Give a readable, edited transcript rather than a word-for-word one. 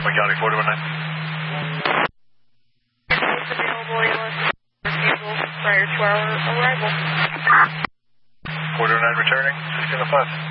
Montgomery County, 419. Available refusal prior to our arrival. 409 returning, 1605.